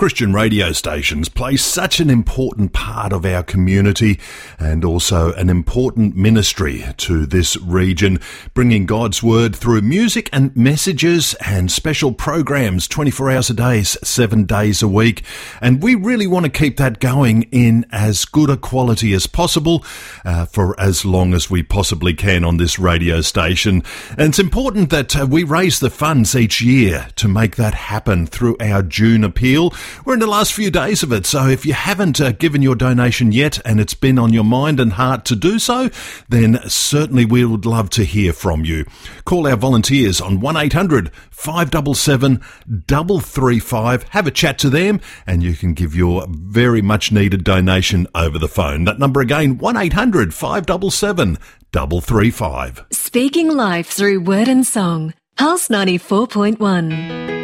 Christian radio stations play such an important part of our community and also an important ministry to this region, bringing God's word through music and messages and special programs 24 hours a day, 7 days a week. And we really want to keep that going in as good a quality as possible for as long as we possibly can on this radio station. And it's important that we raise the funds each year to make that happen through our June appeal. We're in the last few days of it, so if you haven't given your donation yet and it's been on your mind and heart to do so, then certainly we would love to hear from you. Call our volunteers on 1800 577 335. Have a chat to them and you can give your very much needed donation over the phone. That number again, 1800 577 335. Speaking life through word and song. Pulse 94.1.